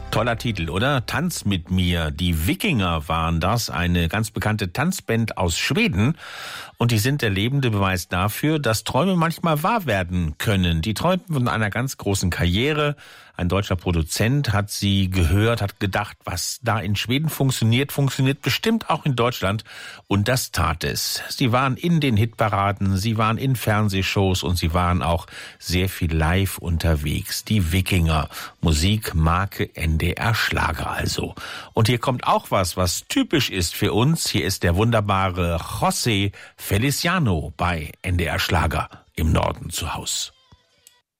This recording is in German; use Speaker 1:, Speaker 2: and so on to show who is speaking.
Speaker 1: Toller Titel, oder? Tanz mit mir. Die Wikinger waren das, eine ganz bekannte Tanzband aus Schweden. Und die sind der lebende Beweis dafür, dass Träume manchmal wahr werden können. Die träumten von einer ganz großen Karriere. Ein deutscher Produzent hat sie gehört, hat gedacht, was da in Schweden funktioniert, funktioniert bestimmt auch in Deutschland. Und das tat es. Sie waren in den Hitparaden, sie waren in Fernsehshows und sie waren auch sehr viel live unterwegs. Die Wikinger. Musikmarke NDR Schlager also. Und hier kommt auch was typisch ist für uns. Hier ist der wunderbare José Feliciano bei NDR Schlager im Norden zu Haus.